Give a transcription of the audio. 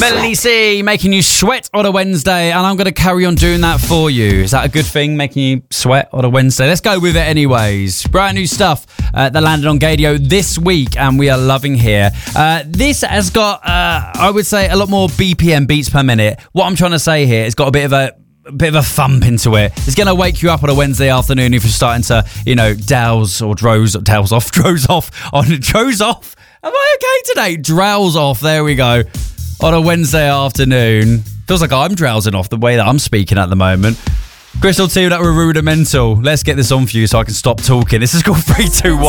Melanie C making you sweat on a Wednesday, and I'm going to carry on doing that for you. Is that a good thing, making you sweat on a Wednesday? Let's go with it anyways. Brand new stuff that landed on Gadio this week, and we are loving here. This has got, I would say, a lot more BPM, beats per minute. What I'm trying to say here, it's got a bit of a thump into it. It's going to wake you up on a Wednesday afternoon if you're starting to, doze off. Am I okay today? Drowse off. There we go. On a Wednesday afternoon. Feels like I'm drowsing off the way that I'm speaking at the moment. Crystal 2, that were rudimental. Let's get this on for you so I can stop talking. This is called 3, 2, 1.